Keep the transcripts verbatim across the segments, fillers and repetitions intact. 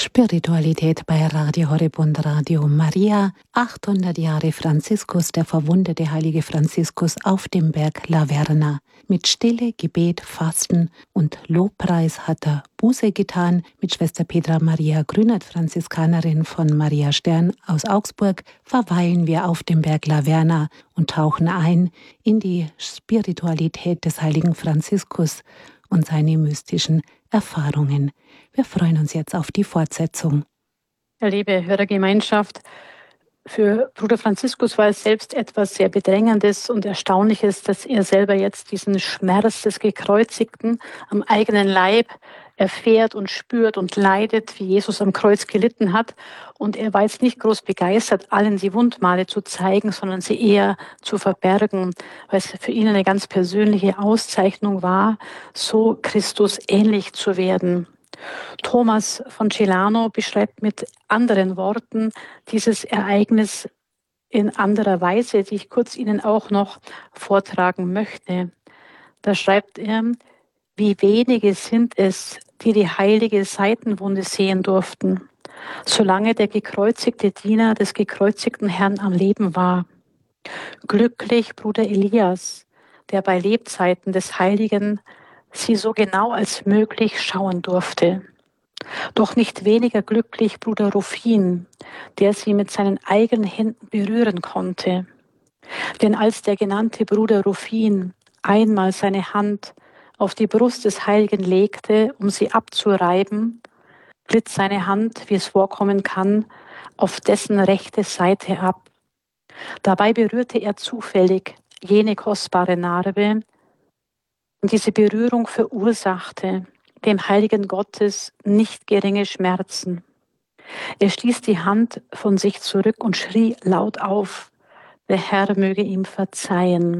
Spiritualität bei Radio Horeb und Radio Maria. achthundert Jahre Franziskus, der verwundete heilige Franziskus auf dem Berg Laverna. Mit Stille, Gebet, Fasten und Lobpreis hat er Buße getan. Mit Schwester Petra Maria Grünert, Franziskanerin von Maria Stern aus Augsburg, verweilen wir auf dem Berg Laverna und tauchen ein in die Spiritualität des heiligen Franziskus und seine mystischen Erfahrungen. Wir freuen uns jetzt auf die Fortsetzung. Ja, liebe Hörergemeinschaft, für Bruder Franziskus war es selbst etwas sehr Bedrängendes und Erstaunliches, dass er selber jetzt diesen Schmerz des Gekreuzigten am eigenen Leib erfährt und spürt und leidet, wie Jesus am Kreuz gelitten hat. Und er war jetzt nicht groß begeistert, allen die Wundmale zu zeigen, sondern sie eher zu verbergen, weil es für ihn eine ganz persönliche Auszeichnung war, so Christus ähnlich zu werden. Thomas von Celano beschreibt mit anderen Worten dieses Ereignis in anderer Weise, die ich kurz Ihnen auch noch vortragen möchte. Da schreibt er: Wie wenige sind es, die die heilige Seitenwunde sehen durften, solange der gekreuzigte Diener des gekreuzigten Herrn am Leben war. Glücklich Bruder Elias, der bei Lebzeiten des Heiligen sie so genau als möglich schauen durfte. Doch nicht weniger glücklich Bruder Rufin, der sie mit seinen eigenen Händen berühren konnte. Denn als der genannte Bruder Rufin einmal seine Hand auf die Brust des Heiligen legte, um sie abzureiben, glitt seine Hand, wie es vorkommen kann, auf dessen rechte Seite ab. Dabei berührte er zufällig jene kostbare Narbe, und diese Berührung verursachte dem Heiligen Gottes nicht geringe Schmerzen. Er stieß die Hand von sich zurück und schrie laut auf: Der Herr möge ihm verzeihen.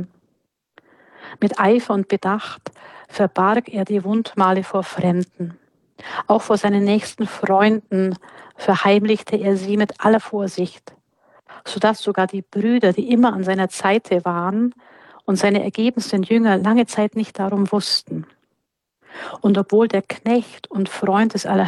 Mit Eifer und Bedacht verbarg er die Wundmale vor Fremden. Auch vor seinen nächsten Freunden verheimlichte er sie mit aller Vorsicht, sodass sogar die Brüder, die immer an seiner Seite waren, und seine ergebensten Jünger lange Zeit nicht darum wussten. Und obwohl der Knecht und Freund des